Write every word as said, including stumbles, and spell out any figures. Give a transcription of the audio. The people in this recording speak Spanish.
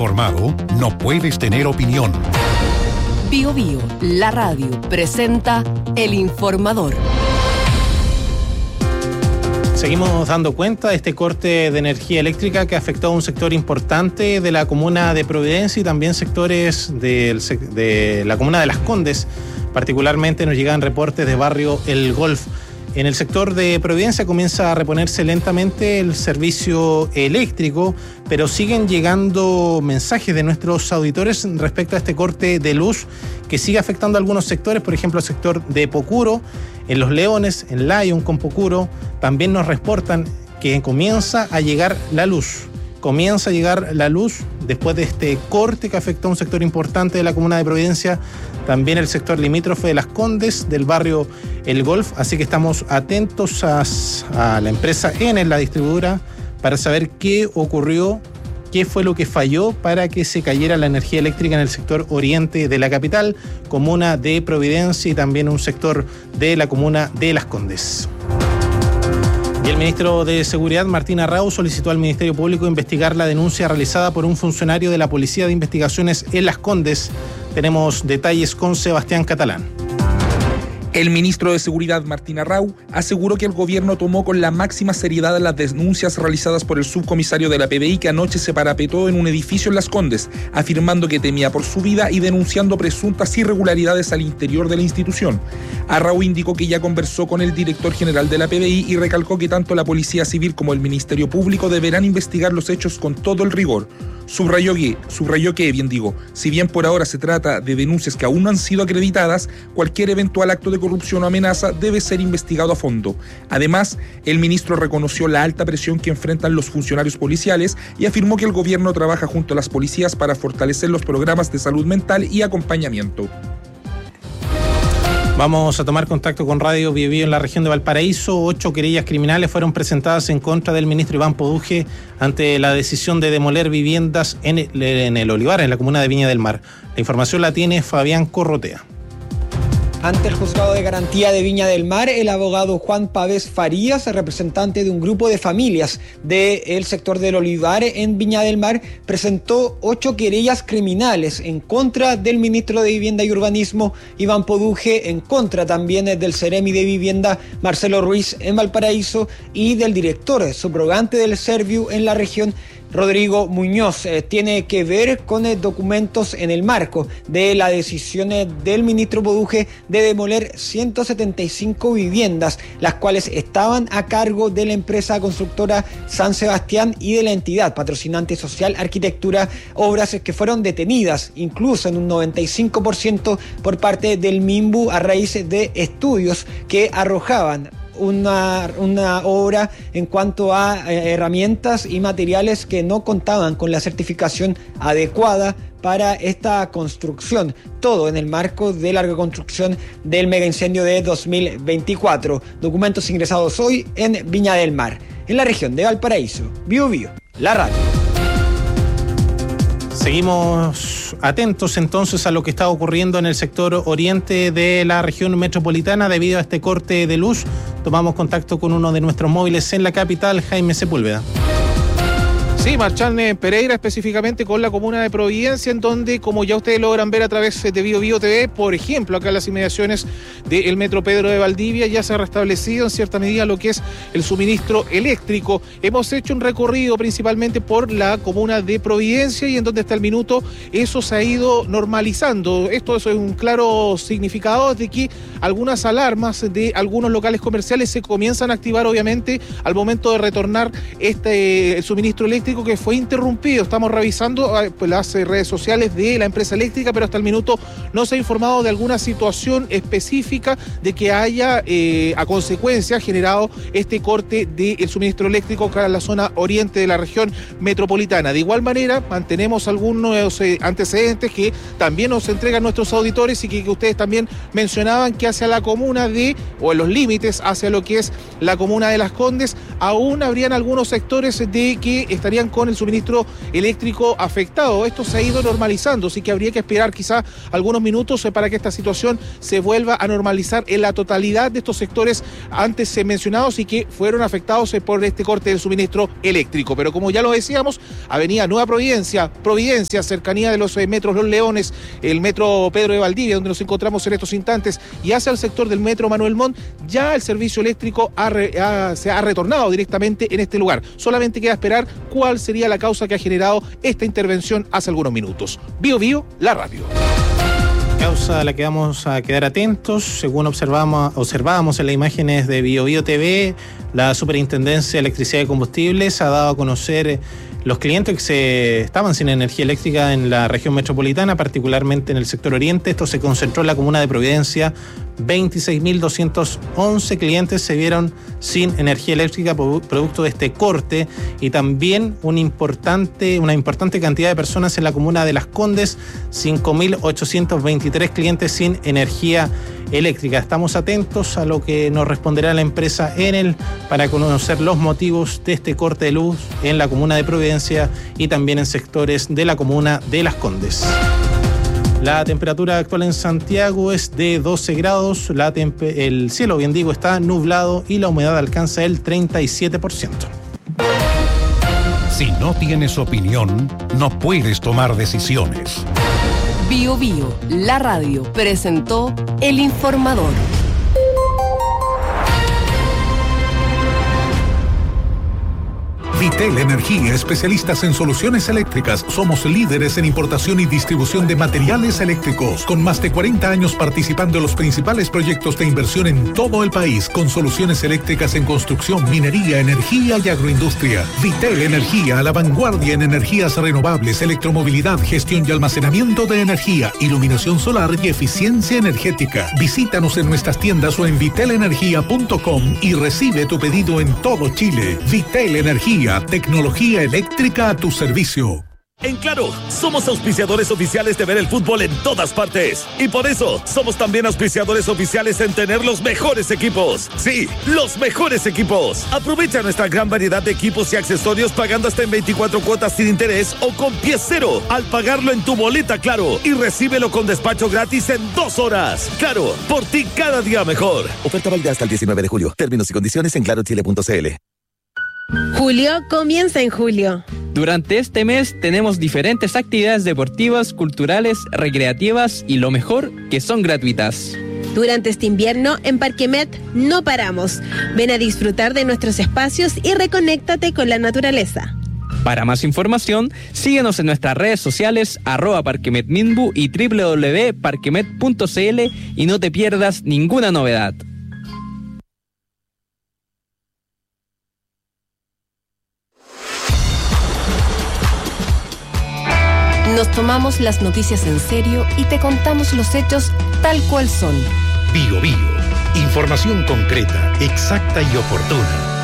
informado, no puedes tener opinión. Bio Bio, la radio, presenta El Informador. Seguimos dando cuenta de este corte de energía eléctrica que afectó a un sector importante de la comuna de Providencia y también sectores del, de la comuna de Las Condes. Particularmente nos llegan reportes de barrio El Golf. En el sector de Providencia comienza a reponerse lentamente el servicio eléctrico, pero siguen llegando mensajes de nuestros auditores respecto a este corte de luz que sigue afectando a algunos sectores, por ejemplo el sector de Pocuro, en Los Leones, en Lyon con Pocuro, también nos reportan que comienza a llegar la luz. Comienza a llegar la luz después de este corte que afectó a un sector importante de la comuna de Providencia, también el sector limítrofe de Las Condes, del barrio El Golf, así que estamos atentos a, a la empresa Enel, la distribuidora, para saber qué ocurrió, qué fue lo que falló para que se cayera la energía eléctrica en el sector oriente de la capital, comuna de Providencia y también un sector de la comuna de Las Condes. Y el ministro de Seguridad, Martín Arrau, solicitó al Ministerio Público investigar la denuncia realizada por un funcionario de la Policía de Investigaciones en Las Condes. Tenemos detalles con Sebastián Catalán. El ministro de Seguridad, Martín Arrau, aseguró que el gobierno tomó con la máxima seriedad las denuncias realizadas por el subcomisario de la P D I que anoche se parapetó en un edificio en Las Condes, afirmando que temía por su vida y denunciando presuntas irregularidades al interior de la institución. Arrau indicó que ya conversó con el director general de la P D I y recalcó que tanto la Policía Civil como el Ministerio Público deberán investigar los hechos con todo el rigor. Subrayó que, subrayó que, bien digo, si bien por ahora se trata de denuncias que aún no han sido acreditadas, cualquier eventual acto de corrupción o amenaza debe ser investigado a fondo. Además, el ministro reconoció la alta presión que enfrentan los funcionarios policiales y afirmó que el gobierno trabaja junto a las policías para fortalecer los programas de salud mental y acompañamiento. Vamos a tomar contacto con Radio Bio Bio en la región de Valparaíso. Ocho querellas criminales fueron presentadas en contra del ministro Iván Poduje ante la decisión de demoler viviendas en el, en el Olivar, en la comuna de Viña del Mar. La información la tiene Fabián Corrotea. Ante el Juzgado de Garantía de Viña del Mar, el abogado Juan Pavés Farías, representante de un grupo de familias del sector del Olivar en Viña del Mar, presentó ocho querellas criminales en contra del ministro de Vivienda y Urbanismo, Iván Poduje, en contra también del Ceremi de Vivienda, Marcelo Ruiz, en Valparaíso, y del director subrogante del Serviu en la región, Rodrigo Muñoz. Eh, tiene que ver con eh, documentos en el marco de la decisión eh, del ministro Poduje de demoler ciento setenta y cinco viviendas, las cuales estaban a cargo de la empresa constructora San Sebastián y de la entidad patrocinante social Arquitectura, obras eh, que fueron detenidas incluso en un noventa y cinco por ciento por parte del MIMBU a raíz de estudios que arrojaban Una, una obra en cuanto a eh, herramientas y materiales que no contaban con la certificación adecuada para esta construcción, todo en el marco de la reconstrucción del megaincendio de dos mil veinticuatro. Documentos ingresados hoy en Viña del Mar, en la región de Valparaíso. Bio Bio, la radio. Seguimos atentos entonces a lo que está ocurriendo en el sector oriente de la región metropolitana debido a este corte de luz. Tomamos contacto con uno de nuestros móviles en la capital, Jaime Sepúlveda. Sí, Marchán Pereira, específicamente con la comuna de Providencia, en donde, como ya ustedes logran ver a través de Bio Bio T V, por ejemplo, acá en las inmediaciones del Metro Pedro de Valdivia, ya se ha restablecido en cierta medida lo que es el suministro eléctrico. Hemos hecho un recorrido principalmente por la comuna de Providencia y en donde hasta el minuto eso se ha ido normalizando. Esto eso es un claro significado de que algunas alarmas de algunos locales comerciales se comienzan a activar, obviamente, al momento de retornar este el suministro eléctrico que fue interrumpido. Estamos revisando pues, las redes sociales de la empresa eléctrica, pero hasta el minuto no se ha informado de alguna situación específica de que haya eh, a consecuencia generado este corte del suministro eléctrico acá en la zona oriente de la región metropolitana. De igual manera, mantenemos algunos eh, antecedentes que también nos entregan nuestros auditores y que, que ustedes también mencionaban, que hacia la comuna de, o en los límites hacia lo que es la comuna de Las Condes, aún habrían algunos sectores de que estarían seguirían con el suministro eléctrico afectado. Esto se ha ido normalizando, así que habría que esperar quizá algunos minutos para que esta situación se vuelva a normalizar en la totalidad de estos sectores antes mencionados y que fueron afectados por este corte del suministro eléctrico. Pero como ya lo decíamos, Avenida Nueva Providencia, Providencia, cercanía de los eh, metros Los Leones, el metro Pedro de Valdivia, donde nos encontramos en estos instantes, y hacia el sector del metro Manuel Montt, ya el servicio eléctrico ha re, ha, se ha retornado directamente en este lugar. Solamente queda esperar cuál sería la causa que ha generado esta intervención hace algunos minutos. Bio Bio, la radio. Causa a la que vamos a quedar atentos. Según observamos, observábamos en las imágenes de Bio Bio T V, la Superintendencia de Electricidad y Combustibles ha dado a conocer los clientes que se estaban sin energía eléctrica en la región metropolitana, particularmente en el sector oriente. Esto se concentró en la comuna de Providencia. veintiséis mil doscientos once clientes se vieron sin energía eléctrica producto de este corte, y también un importante, una importante cantidad de personas en la comuna de Las Condes, cinco mil ochocientos veintitrés clientes sin energía eléctrica. Estamos atentos a lo que nos responderá la empresa Enel para conocer los motivos de este corte de luz en la comuna de Providencia y también en sectores de la comuna de Las Condes. La temperatura actual en Santiago es de doce grados, la temp- el cielo, bien digo, está nublado y la humedad alcanza el treinta y siete por ciento. Si no tienes opinión, no puedes tomar decisiones. Bio Bio, la radio, presentó El Informador. Vitel Energía, especialistas en soluciones eléctricas. Somos líderes en importación y distribución de materiales eléctricos, con más de cuarenta años participando en los principales proyectos de inversión en todo el país, con soluciones eléctricas en construcción, minería, energía y agroindustria. Vitel Energía, a la vanguardia en energías renovables, electromovilidad, gestión y almacenamiento de energía, iluminación solar y eficiencia energética. Visítanos en nuestras tiendas o en vitel energía punto com y recibe tu pedido en todo Chile. Vitel Energía, tecnología eléctrica a tu servicio. En Claro, somos auspiciadores oficiales de ver el fútbol en todas partes. Y por eso, somos también auspiciadores oficiales en tener los mejores equipos. Sí, los mejores equipos. Aprovecha nuestra gran variedad de equipos y accesorios pagando hasta en veinticuatro cuotas sin interés o con pie cero al pagarlo en tu boleta Claro. Y recíbelo con despacho gratis en dos horas. Claro, por ti cada día mejor. Oferta válida hasta el diecinueve de julio. Términos y condiciones en claro chile punto c l. Julio comienza en julio. Durante este mes tenemos diferentes actividades deportivas, culturales, recreativas y lo mejor, que son gratuitas. Durante este invierno, en Parquemet no paramos. Ven a disfrutar de nuestros espacios y reconéctate con la naturaleza. Para más información, síguenos en nuestras redes sociales arroba parquemetminbu y doble u doble u doble u punto parquemet punto c l y no te pierdas ninguna novedad. Nos tomamos las noticias en serio y te contamos los hechos tal cual son. Bio Bio, información concreta, exacta y oportuna.